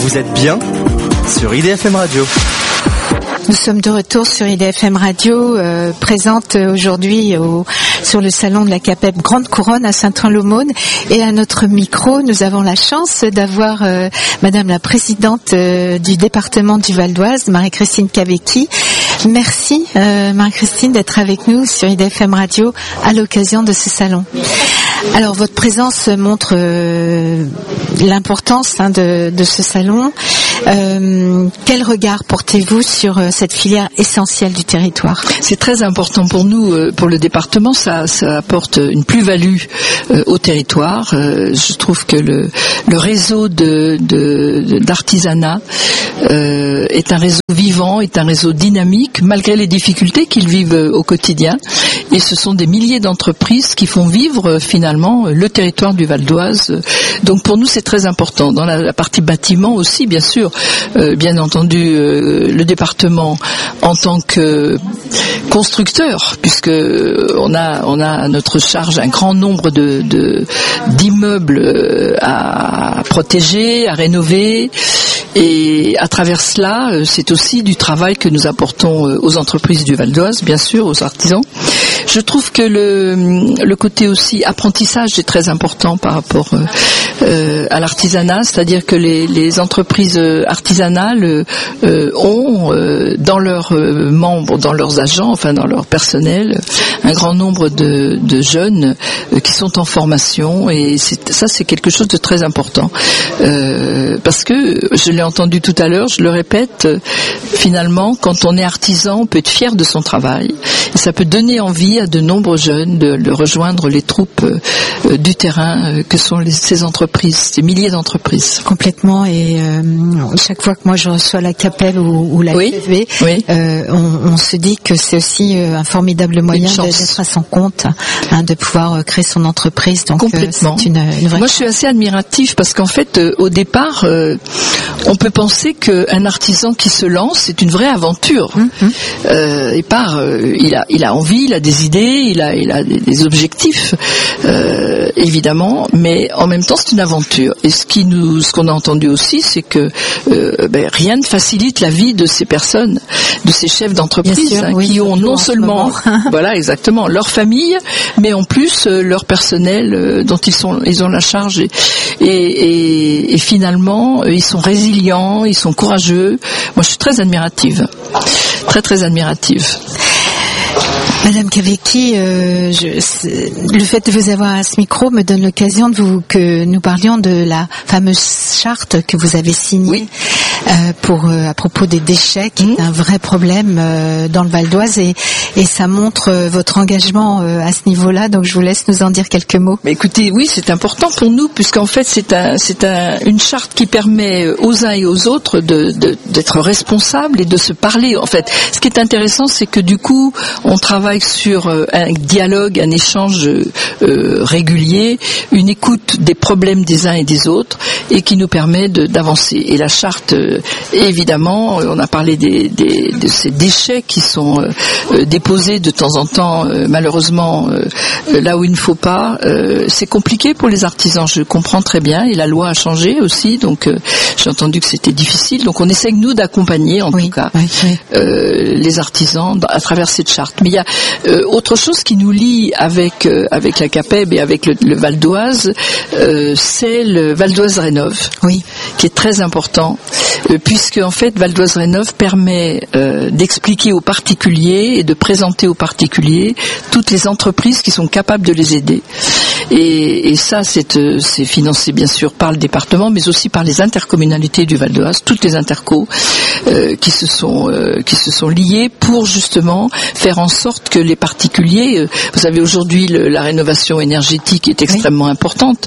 Vous êtes bien sur IDFM Radio. Nous sommes de retour sur IDFM Radio, présente aujourd'hui sur le salon de la CAPEB Grande Couronne à Saint-Ouen-l'Aumône. Et à notre micro, nous avons la chance d'avoir Madame la Présidente du département du Val d'Oise, Marie-Christine Cavecchi. Merci Marie-Christine d'être avec nous sur IDFM Radio à l'occasion de ce salon. Alors votre présence montre l'importance de ce salon. Quel regard portez-vous sur cette filière essentielle du territoire ? C'est très important pour nous, pour le département. Ça apporte une plus-value au territoire. Je trouve que le réseau d'artisanat est un réseau vivant, est un réseau dynamique, malgré les difficultés qu'ils vivent au quotidien. Et ce sont des milliers d'entreprises qui font vivre finalement le territoire du Val d'Oise. Donc pour nous, c'est très important. Dans la partie bâtiment aussi, bien sûr. Bien entendu, le département en tant que constructeur, puisque on a à notre charge un grand nombre d'immeubles à protéger, à rénover. Et à travers cela, c'est aussi du travail que nous apportons aux entreprises du Val d'Oise, bien sûr, aux artisans. Je trouve que le côté aussi apprentissage est très important par rapport à l'artisanat, c'est-à-dire que les entreprises artisanales ont dans leurs membres, dans leurs agents, enfin dans leur personnel, un grand nombre de jeunes qui sont en formation, et c'est quelque chose de très important parce que je l'ai entendu tout à l'heure, je le répète, finalement, quand on est artisan, on peut être fier de son travail et ça peut donner envie à de nombreux jeunes de rejoindre les troupes du terrain que sont ces entreprises, ces milliers d'entreprises. Complètement, et chaque fois que moi je reçois la CAPEB ou la FFV, on se dit que c'est aussi un formidable moyen d'être à son compte, de pouvoir créer son entreprise. Donc complètement. C'est une vraie... Moi je suis assez admirative parce qu'en fait au départ on peut penser qu'un artisan qui se lance, c'est une vraie aventure. Il a envie, il a des idées, il a des objectifs, évidemment, mais en même temps c'est une aventure. Et ce qu'on a entendu aussi, c'est que rien ne facilite la vie de ces personnes, de ces chefs d'entreprise, qui ont non seulement, voilà, exactement, leur famille, mais en plus leur personnel dont ils ont la charge, et finalement ils sont résilients, ils sont courageux. Moi, je suis très admirative, très très admirative. Madame Cavecchi, le fait de vous avoir à ce micro me donne l'occasion que nous parlions de la fameuse charte que vous avez signée à propos des déchets, qui est un vrai problème dans le Val d'Oise, et ça montre votre engagement à ce niveau-là. Donc je vous laisse nous en dire quelques mots. Mais écoutez, oui, c'est important pour nous, puisqu'en fait c'est une charte qui permet aux uns et aux autres d'être responsables et de se parler. En fait, ce qui est intéressant, c'est que du coup, on travaille sur un dialogue, un échange régulier, une écoute des problèmes des uns et des autres, et qui nous permet d'avancer. Et la charte, évidemment, on a parlé de ces déchets qui sont déposés de temps en temps, malheureusement, là où il ne faut pas. C'est compliqué pour les artisans, je comprends très bien, et la loi a changé aussi, donc j'ai entendu que c'était difficile. Donc on essaie, nous, d'accompagner, en tout cas, les artisans à travers cette charte. Mais il y a autre chose qui nous lie avec la CAPEB et avec le Val d'Oise, c'est le Val d'Oise Rénov', qui est très important, puisque en fait Val d'Oise Rénov' permet d'expliquer aux particuliers et de présenter aux particuliers toutes les entreprises qui sont capables de les aider. Et ça, c'est financé bien sûr par le département, mais aussi par les intercommunalités du Val d'Oise, toutes les intercos qui se sont liées pour justement faire en sorte que les particuliers, vous savez, aujourd'hui la rénovation énergétique est extrêmement importante,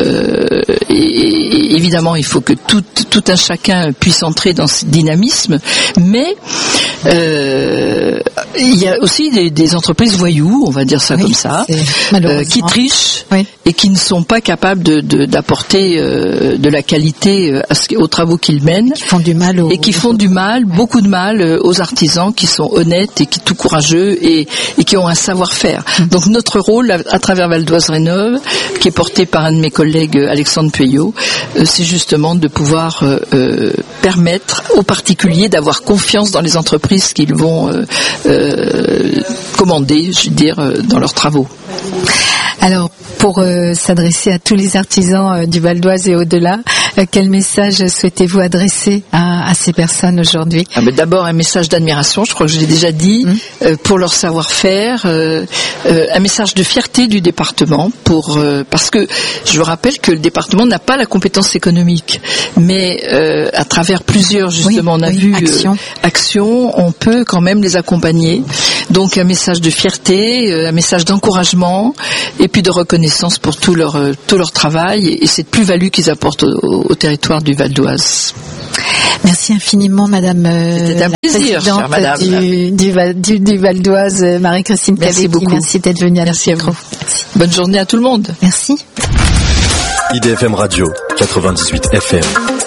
et évidemment il faut que tout un chacun puisse entrer dans ce dynamisme, mais Il y a aussi des entreprises voyous, on va dire ça comme ça, qui trichent et qui ne sont pas capables d'apporter de la qualité aux travaux qu'ils mènent. Qui font du mal beaucoup de mal aux artisans qui sont honnêtes et qui tout courageux et qui ont un savoir-faire. Donc notre rôle à travers Val d'Oise Rénove, qui est porté par un de mes collègues, Alexandre Pueyo, c'est justement de pouvoir permettre aux particuliers d'avoir confiance dans les entreprises qu'ils vont commander, je veux dire, dans leurs travaux. Alors, pour s'adresser à tous les artisans du Val d'Oise et au-delà, quel message souhaitez-vous adresser à ces personnes aujourd'hui ? D'abord, un message d'admiration, je crois que je l'ai déjà dit, pour leur savoir-faire, un message de fierté du département, parce que je vous rappelle que le département n'a pas la compétence économique, mais à travers plusieurs, justement, on a vu actions, on peut quand même les accompagner. Donc un message de fierté, un message d'encouragement, et puis de reconnaissance pour tout leur travail et cette plus-value qu'ils apportent au territoire du Val d'Oise. Merci infiniment, Madame C'était un plaisir, chère Madame. Du Val d'Oise, Marie-Christine Cavetti. Merci beaucoup. Merci d'être venue à Merci notre micro. Merci. Bonne journée à tout le monde. Merci. IDFM Radio, 98 FM.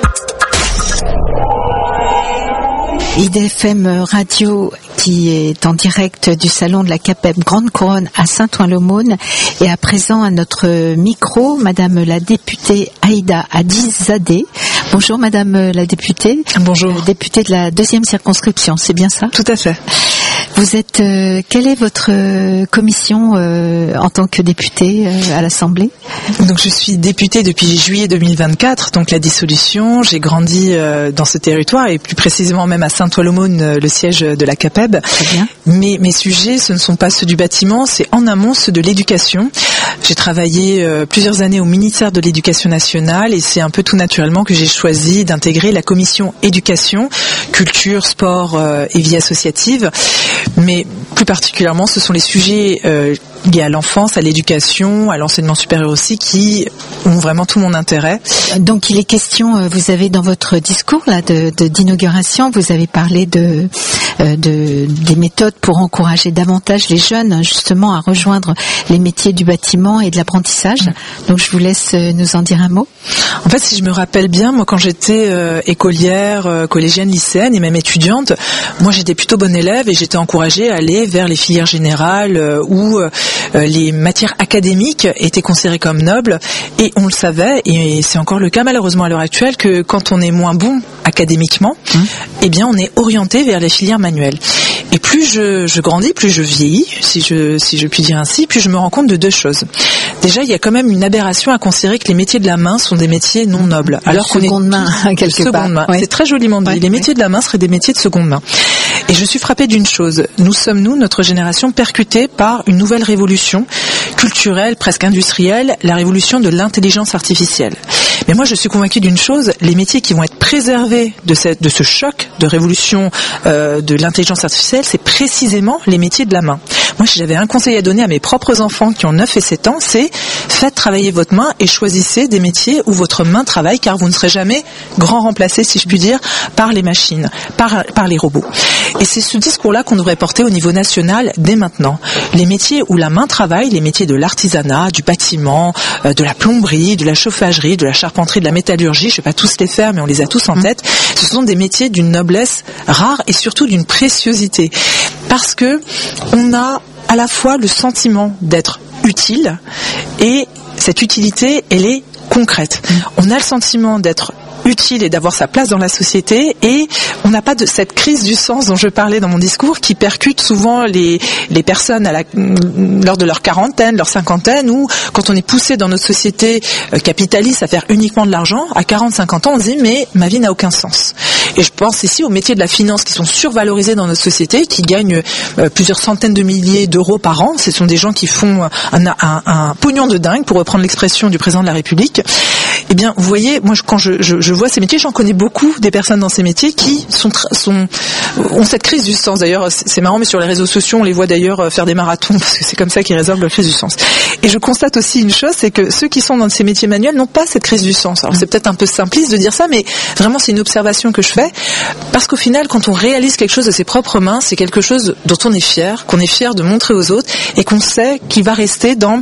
IDFM Radio qui est en direct du salon de la CAPEB Grande Couronne à Saint-Ouen-l'Aumône et à présent à notre micro, Madame la députée Aïda Hadizadeh. Bonjour Madame la députée. Bonjour. Députée de la 2e circonscription, c'est bien ça ? Tout à fait. Vous êtes, quelle est votre commission en tant que députée à l'Assemblée ? Donc je suis députée depuis juillet 2024, donc la dissolution. J'ai grandi dans ce territoire et plus précisément même à Saint-Ouen-l'Aumône, le siège de la CAPEB. Très bien. Mais mes sujets, ce ne sont pas ceux du bâtiment, c'est en amont ceux de l'éducation. J'ai travaillé plusieurs années au ministère de l'Éducation nationale et c'est un peu tout naturellement que j'ai choisi d'intégrer la commission éducation, culture, sport et vie associative. Mais plus particulièrement, ce sont les sujets liés à l'enfance, à l'éducation, à l'enseignement supérieur aussi, qui ont vraiment tout mon intérêt. Donc il est question, vous avez dans votre discours là d'inauguration, vous avez parlé des méthodes pour encourager davantage les jeunes justement à rejoindre les métiers du bâtiment et de l'apprentissage. Donc je vous laisse nous en dire un mot. En fait, si je me rappelle bien, moi quand j'étais écolière, collégienne, lycéenne et même étudiante, moi j'étais plutôt bonne élève et j'étais encouragée à aller vers les filières générales où les matières académiques étaient considérées comme nobles et on le savait et c'est encore le cas malheureusement à l'heure actuelle que quand on est moins bon académiquement, eh bien on est orienté vers les filières manuelles. Et plus je grandis, plus je vieillis, si je puis dire ainsi, plus je me rends compte de deux choses. Déjà, il y a quand même une aberration à considérer que les métiers de la main sont des métiers non nobles. Alors qu'on est seconde main quelque part. Seconde main. Ouais. C'est très joliment dit. Ouais, les métiers de la main seraient des métiers de seconde main. Et je suis frappée d'une chose. Nous sommes, notre génération, percutée par une nouvelle révolution culturelle, presque industrielle, la révolution de l'intelligence artificielle. Mais moi, je suis convaincue d'une chose, les métiers qui vont être préservés de ce choc de révolution de l'intelligence artificielle, c'est précisément les métiers de la main. Moi, si j'avais un conseil à donner à mes propres enfants qui ont 9 et 7 ans, c'est faites travailler votre main et choisissez des métiers où votre main travaille, car vous ne serez jamais grand remplacé, si je puis dire, par les machines, par les robots. Et c'est ce discours-là qu'on devrait porter au niveau national dès maintenant. Les métiers où la main travaille, les métiers de l'artisanat, du bâtiment, de la plomberie, de la chauffagerie, de la charpenterie, de la métallurgie, je ne vais pas tous les faire, mais on les a tous en tête. Ce sont des métiers d'une noblesse rare et surtout d'une préciosité. Parce que on a à la fois le sentiment d'être utile et cette utilité, elle est concrète. On a le sentiment d'être utile et d'avoir sa place dans la société et on n'a pas de cette crise du sens dont je parlais dans mon discours qui percute souvent les personnes lors de leur quarantaine, leur cinquantaine ou quand on est poussé dans notre société capitaliste à faire uniquement de l'argent, à 40-50 ans on se dit mais ma vie n'a aucun sens. Et je pense ici aux métiers de la finance qui sont survalorisés dans notre société, qui gagnent plusieurs centaines de milliers d'euros par an. Ce sont des gens qui font un pognon de dingue, pour reprendre l'expression du président de la République. Eh bien, vous voyez, moi, quand je vois ces métiers, j'en connais beaucoup des personnes dans ces métiers qui ont cette crise du sens. D'ailleurs, c'est marrant, mais sur les réseaux sociaux, on les voit d'ailleurs faire des marathons parce que c'est comme ça qu'ils résolvent leur crise du sens. Et je constate aussi une chose, c'est que ceux qui sont dans ces métiers manuels n'ont pas cette crise du sens. Alors, c'est peut-être un peu simpliste de dire ça, mais vraiment, c'est une observation que je fais. Parce qu'au final, quand on réalise quelque chose de ses propres mains, c'est quelque chose dont on est fier, qu'on est fier de montrer aux autres et qu'on sait qu'il va rester dans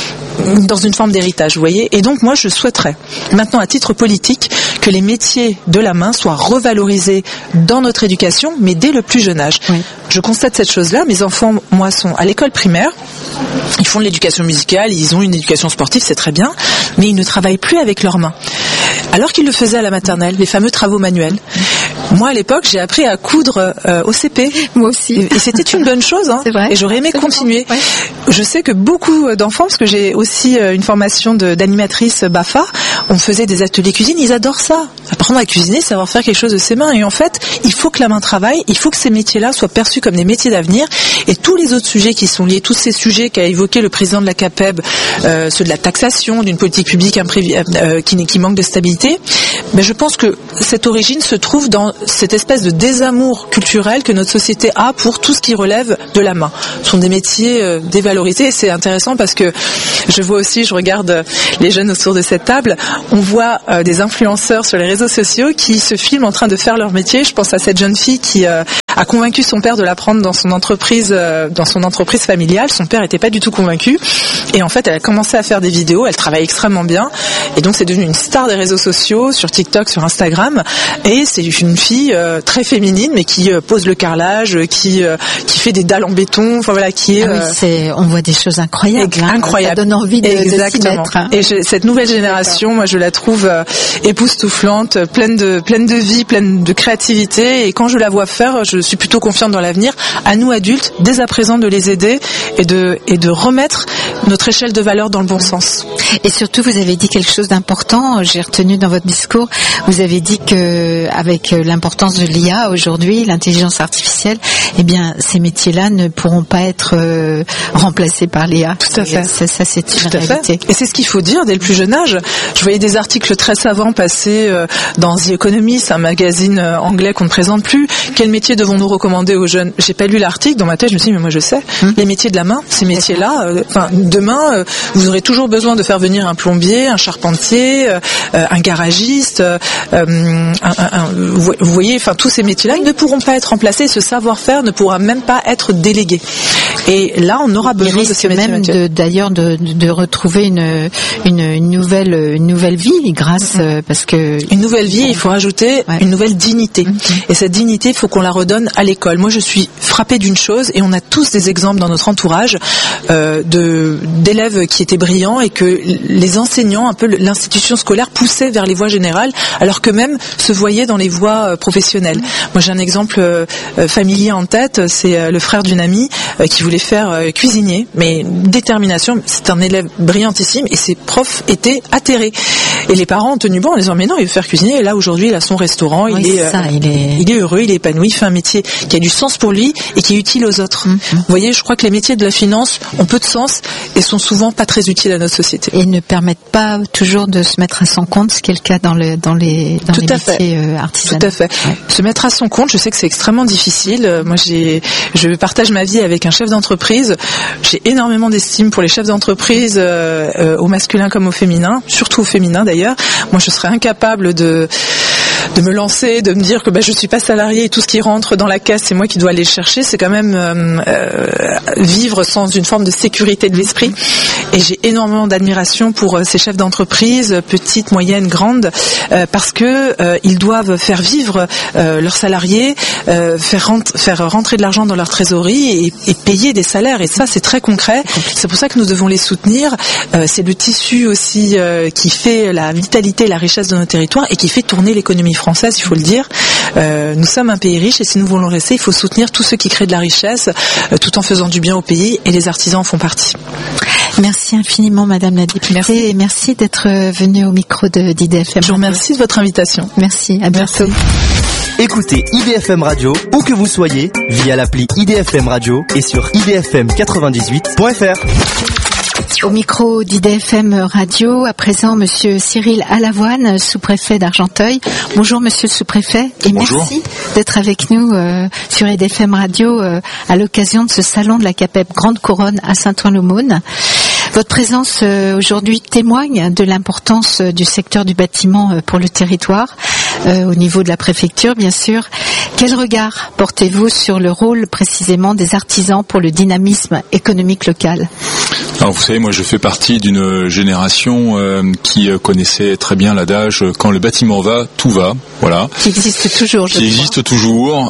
une forme d'héritage, vous voyez. Et donc moi je souhaiterais maintenant à titre politique que les métiers de la main soient revalorisés dans notre éducation, mais dès le plus jeune âge. Oui. Je constate cette chose-là. Mes enfants, moi, sont à l'école primaire. Ils font de l'éducation musicale, ils ont une éducation sportive, c'est très bien, mais ils ne travaillent plus avec leurs mains. Alors qu'ils le faisaient à la maternelle, les fameux travaux manuels. Moi, à l'époque, j'ai appris à coudre au CP. Moi aussi. Et c'était une bonne chose, hein. C'est vrai. Et j'aurais aimé continuer. Ouais. Je sais que beaucoup d'enfants, parce que j'ai aussi une formation d'animatrice BAFA, on faisait des ateliers cuisine, ils adorent ça. Apprendre à cuisiner, savoir faire quelque chose de ses mains. Et en fait, il faut que la main travaille, il faut que ces métiers-là soient perçus comme des métiers d'avenir. Et tous les autres sujets qui sont liés, tous ces sujets qu'a évoqué le président de la CAPEB, ceux de la taxation, d'une politique publique qui manque de stabilité, mais je pense que cette origine se trouve dans cette espèce de désamour culturel que notre société a pour tout ce qui relève de la main. Ce sont des métiers dévalorisés. C'est intéressant parce que je vois aussi, je regarde les jeunes autour de cette table, on voit des influenceurs sur les réseaux sociaux qui se filment en train de faire leur métier. Je pense à cette jeune fille qui a convaincu son père de la prendre dans son entreprise familiale. Son père n'était pas du tout convaincu. Et en fait, elle a commencé à faire des vidéos. Elle travaille extrêmement bien. Et donc, c'est devenu une star des réseaux sociaux, sur TikTok, sur Instagram. Et c'est une fille très féminine, mais qui pose le carrelage, qui fait des dalles en béton. Enfin voilà, qui est. Oui, on voit des choses incroyables. Incroyable. Ça donne envie de s'y mettre. Et cette nouvelle génération, moi, je la trouve époustouflante, pleine de vie, pleine de créativité. Et quand je la vois faire, je suis plutôt confiante dans l'avenir. À nous adultes, dès à présent, de les aider et de remettre notre échelle de valeur dans le bon sens. Et surtout, vous avez dit quelque chose d'important. J'ai retenu dans votre discours. Vous avez dit que avec l'importance de l'IA aujourd'hui, l'intelligence artificielle, eh bien, ces métiers-là ne pourront pas être remplacés par l'IA. Tout à fait. Ça, c'est une réalité. Et c'est ce qu'il faut dire dès le plus jeune âge. Je voyais des articles très savants passer dans The Economist, un magazine anglais qu'on ne présente plus. Quel métier devons-nous recommander aux jeunes? J'ai pas lu l'article. Dans ma tête, je me suis dit, mais moi je sais. Les métiers de la main, ces métiers-là, demain, vous aurez toujours besoin de faire venir un plombier, un charpentier, un garagiste. Vous voyez, tous ces métiers-là, ils ne pourront pas être remplacés. Ce savoir-faire ne pourra même pas être délégué. Et là, on aura besoin de ces métiers. Même d'ailleurs de retrouver une nouvelle vie grâce parce que une nouvelle vie, il faut rajouter une nouvelle dignité. Et cette dignité, il faut qu'on la redonne à l'école. Moi, je suis frappée d'une chose, et on a tous des exemples dans notre entourage d'élèves qui étaient brillants et que les enseignants, un peu l'institution scolaire, poussaient vers les voies générales, alors qu'eux-mêmes se voyaient dans les voies professionnelles. Moi, j'ai un exemple familier en tête, c'est le frère d'une amie qui voulait faire cuisinier, mais détermination. C'est un élève brillantissime et ses profs étaient atterrés. Et les parents ont tenu bon en disant mais non, il veut faire cuisiner. Et là aujourd'hui, il a son restaurant, il est heureux, il est épanoui, il fait un métier qui a du sens pour lui et qui est utile aux autres. Vous voyez, je crois que les métiers de la finance ont peu de sens et sont souvent pas très utiles à notre société. Et ne permettent pas toujours de se mettre à son compte, ce qui est le cas dans les métiers artisanaux. Tout à fait. Ouais. Se mettre à son compte, je sais que c'est extrêmement difficile. Moi, je partage ma vie avec un chef d'entreprise. J'ai énormément d'estime pour les chefs d'entreprise, au masculin comme au féminin, surtout au féminin d'ailleurs. Moi, je serais incapable de me lancer, de me dire que je suis pas salarié et tout ce qui rentre dans la caisse, c'est moi qui dois aller le chercher. C'est quand même vivre sans une forme de sécurité de l'esprit. Et j'ai énormément d'admiration pour ces chefs d'entreprise, petites, moyennes, grandes, parce que ils doivent faire vivre leurs salariés, faire rentrer de l'argent dans leur trésorerie et payer des salaires. Et ça, c'est très concret. C'est pour ça que nous devons les soutenir. C'est le tissu aussi qui fait la vitalité, la richesse de nos territoires et qui fait tourner l'économie française, il faut le dire. Nous sommes un pays riche et si nous voulons rester, il faut soutenir tous ceux qui créent de la richesse tout en faisant du bien au pays et les artisans en font partie. Merci infiniment Madame la députée. Merci. Et merci d'être venue au micro d'IDFM. Je vous remercie de votre invitation. Merci, à bientôt. Écoutez IDFM Radio où que vous soyez via l'appli IDFM Radio et sur idfm98.fr. Au micro d'IDFM Radio, à présent, Monsieur Cyril Alavoine, sous-préfet d'Argenteuil. Bonjour, Monsieur le sous-préfet, et Bonjour. Merci d'être avec nous sur IDFM Radio à l'occasion de ce salon de la CAPEB Grande Couronne à Saint-Ouen-l'Aumône. Votre présence aujourd'hui témoigne de l'importance du secteur du bâtiment pour le territoire, au niveau de la préfecture, bien sûr. Quel regard portez-vous sur le rôle précisément des artisans pour le dynamisme économique local ? Alors vous savez, moi je fais partie d'une génération qui connaissait très bien l'adage « quand le bâtiment va, tout va ». Voilà. Qui existe toujours, je crois. Qui existe toujours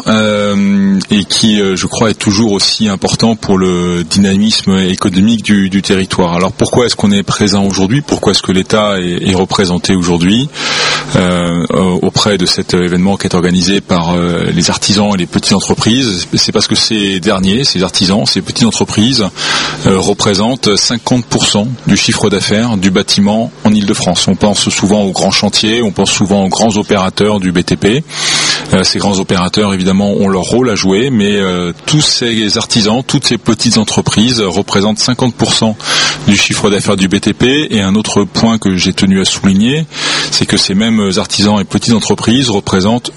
et qui, je crois, est toujours aussi important pour le dynamisme économique du territoire. Alors pourquoi est-ce qu'on est présent aujourd'hui ? Pourquoi est-ce que l'État est représenté aujourd'hui auprès de cet événement qui est organisé par les artisans et les petites entreprises ? C'est parce que ces derniers, ces artisans, ces petites entreprises représentent 50% du chiffre d'affaires du bâtiment en Île-de-France. On pense souvent aux grands chantiers, on pense souvent aux grands opérateurs du BTP. Ces grands opérateurs, évidemment, ont leur rôle à jouer, mais tous ces artisans, toutes ces petites entreprises représentent 50% du chiffre d'affaires du BTP. Et un autre point que j'ai tenu à souligner, c'est que ces mêmes artisans et petites entreprises représentent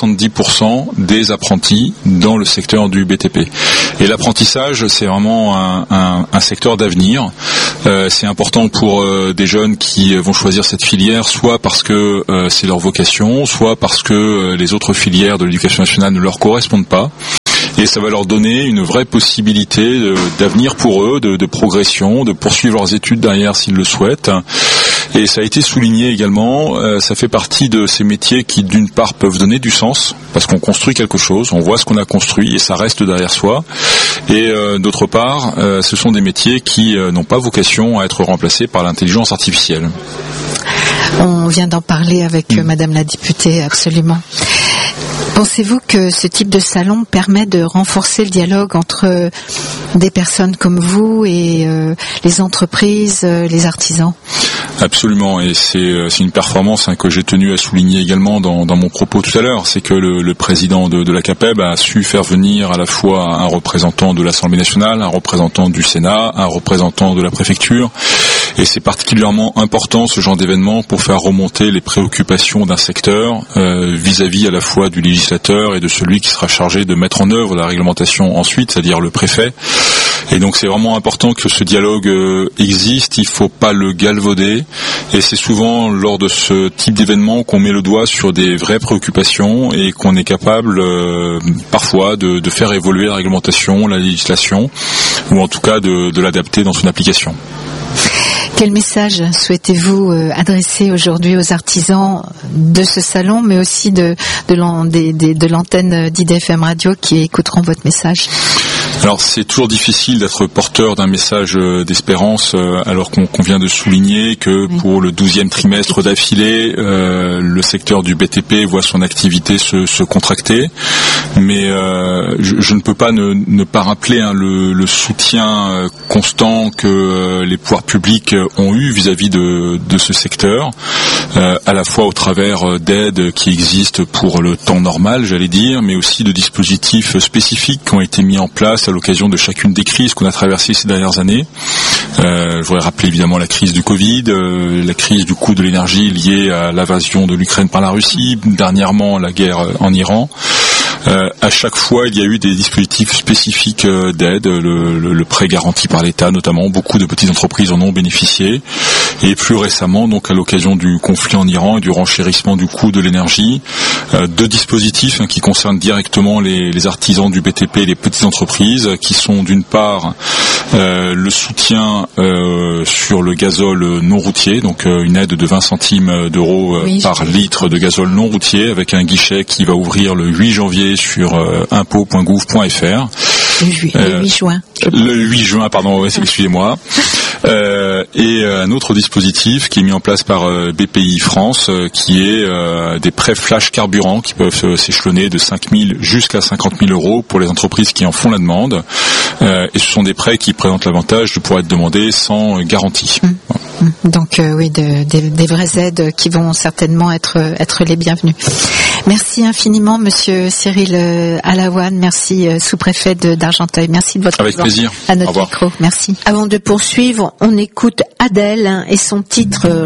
70% des apprentis dans le secteur du BTP. Et l'apprentissage, c'est vraiment un secteur d'avenir. C'est important pour des jeunes qui vont choisir cette filière, soit parce que c'est leur vocation, soit parce que les autres filières de l'éducation nationale ne leur correspondent pas. Et ça va leur donner une vraie possibilité d'avenir pour eux, de progression, de poursuivre leurs études derrière s'ils le souhaitent. Et ça a été souligné également, ça fait partie de ces métiers qui d'une part peuvent donner du sens, parce qu'on construit quelque chose, on voit ce qu'on a construit et ça reste derrière soi. Et d'autre part, ce sont des métiers qui n'ont pas vocation à être remplacés par l'intelligence artificielle. On vient d'en parler avec Madame la députée, absolument. Pensez-vous que ce type de salon permet de renforcer le dialogue entre des personnes comme vous et les entreprises, les artisans ? Absolument, et c'est une performance que j'ai tenu à souligner également dans mon propos tout à l'heure, c'est que le président de la CAPEB a su faire venir à la fois un représentant de l'Assemblée nationale, un représentant du Sénat, un représentant de la préfecture, et c'est particulièrement important ce genre d'événement pour faire remonter les préoccupations d'un secteur vis-à-vis à la fois du législateur et de celui qui sera chargé de mettre en œuvre la réglementation ensuite, c'est-à-dire le préfet. Et donc c'est vraiment important que ce dialogue existe, il faut pas le galvauder, et c'est souvent lors de ce type d'événement qu'on met le doigt sur des vraies préoccupations et qu'on est capable parfois de faire évoluer la réglementation, la législation, ou en tout cas de l'adapter dans son application. Quel message souhaitez-vous adresser aujourd'hui aux artisans de ce salon, mais aussi de l'antenne d'IDFM Radio qui écouteront votre message ? Alors c'est toujours difficile d'être porteur d'un message d'espérance alors qu'on vient de souligner que pour le 12e trimestre d'affilée, le secteur du BTP voit son activité se contracter. Mais je ne peux pas ne pas rappeler le soutien constant que les pouvoirs publics ont eu vis-à-vis de ce secteur, à la fois au travers d'aides qui existent pour le temps normal, j'allais dire, mais aussi de dispositifs spécifiques qui ont été mis en place à l'occasion de chacune des crises qu'on a traversées ces dernières années. Je voudrais rappeler évidemment la crise du Covid, la crise du coût de l'énergie liée à l'invasion de l'Ukraine par la Russie, dernièrement la guerre en Iran. À chaque fois, il y a eu des dispositifs spécifiques d'aide, le prêt garanti par l'État notamment. Beaucoup de petites entreprises en ont bénéficié. Et plus récemment, donc à l'occasion du conflit en Iran et du renchérissement du coût de l'énergie, deux dispositifs qui concernent directement les artisans du BTP et les petites entreprises, qui sont d'une part le soutien sur le gazole non routier, donc une aide de 20 centimes d'euros par litre de gazole non routier, avec un guichet qui va ouvrir le 8 janvier sur impôts.gouv.fr. Le 8 juin. Le 8 juin, pardon, excusez-moi. Et un autre dispositif qui est mis en place par BPI France, qui est des prêts flash carburant qui peuvent s'échelonner de 5 000 jusqu'à 50 000 euros pour les entreprises qui en font la demande. Et ce sont des prêts qui présentent l'avantage de pouvoir être demandés sans garantie. Donc oui, des vraies aides qui vont certainement être les bienvenues. Merci infiniment, Monsieur Cyril Alavoine. Merci, sous-préfet d'Argenteuil. Merci de votre présence à notre micro. Merci. Avant de poursuivre, retrouve, on écoute Adèle et son titre